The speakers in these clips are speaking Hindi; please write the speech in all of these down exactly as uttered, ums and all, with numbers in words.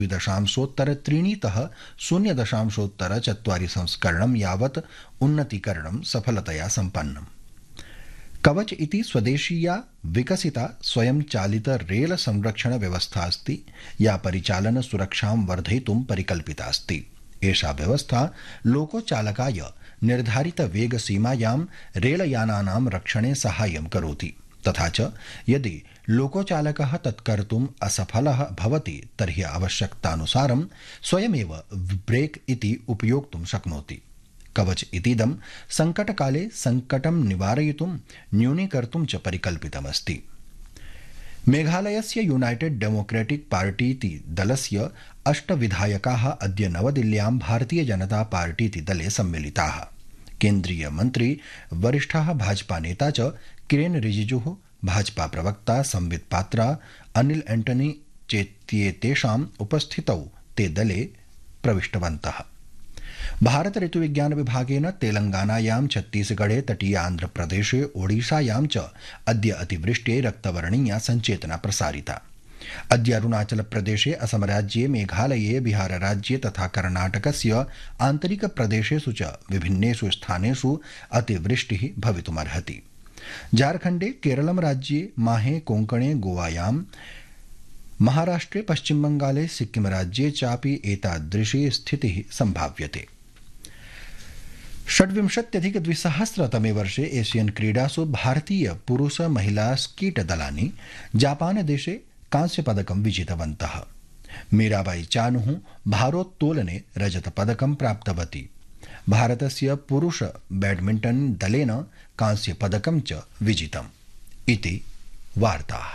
द्विदशांशोत्तर त्रीणितः शून्य दशांशोत्तर चत्वारि संस्करणं यावत् उन्नतीकरणं सफलतया सम्पन्नम्। कवच इति स्वदेशीया विकसिता स्वयंचालित रेल संरक्षण व्यवस्था अस्ति, या परिचालन सुरक्षां वर्धयितुं परिकल्पिता अस्ति। एषा व्यवस्था लोकोचालकाय निर्धारित वेग सीमायां रेलयानानां रक्षणे साहाय्यं करोति, तथा च यदि लोकोचालकः तत्कर्तुम् असफलः भवति तर्हि आवश्यकतानुसारं स्वयमेव ब्रेक इति उपयोक्तुं शक्नोति। कवच इतीदं संकटकाले संकटं निवारयितुं न्यूनीकर्तुं च परिकल्पितमस्ति। मेघालयस्य यूनाइटेड डेमोक्रेटिक पार्टी इति दलस्य अष्ट विधायकाः अद्य नवदिल्ल्यां भारतीय जनता पार्टी इति दले सम्मिलिताः। केन्द्रीय मन्त्री वरिष्ठः भाजपा नेता च किरेन रिजिजुः, भाजपा प्रवक्ता संबित पात्रा, अनिल एंटनी चेत्येतेषाम् उपस्थितौ ते दले प्रविष्टवन्तः। भारत ऋतुविज्ञान विभागेन तेलंगानायां, छत्तीसगढ़े, तटीय आंध्रप्रदेशे, ओडिशायां च अद्य अतिवृष्ट्यै रक्तवर्णीया संचेतना प्रसारिता। अद्य अरुणाचल प्रदेशे, असम राज्ये, मेघालये, बिहार राज्ये तथा कर्णाटकस्य आन्तरिक प्रदेशेषु च विभिन्नेषु स्थानेषु अतिवृष्टिः भवितुमर्हति। झारखण्डे, केरलं राज्ये, माहे, कोङ्कणे, गोवायां, महाराष्ट्रे, पश्चिम बंगाले, सिक्किम राज्ये चापि एतादृशी स्थितिः सम्भाव्यते। षड्विंशत्यधिक द्विसहस्रतमे वर्षे एशियन क्रीडासु भारतीय पुरुष महिला स्कीट दलानि जापान देशे कांस्यपदकं विजितवन्तः। मीराबाई चानुः भारोत्तोलने रजतपदकं प्राप्तवती। भारतस्य पुरुष बैडमिण्टन दलेन कांस्यपदकं च विजितम्। इति वार्ताः।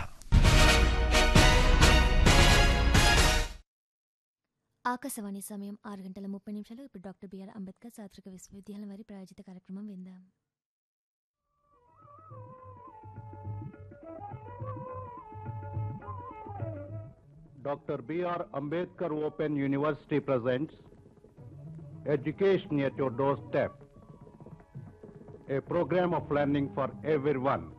ఆకాశవాణి సమయం ఆరు గంటల ముప్పై నిమిషాలు. ఇప్పుడు డాక్టర్ బిఆర్ అంబేద్కర్ చారిత్రక విశ్వవిద్యాలయం వారి ప్రాయోజిత కార్యక్రమం విందాం. Doctor B R Ambedkar Open University presents Education at Your Doorstep, a program of learning for everyone.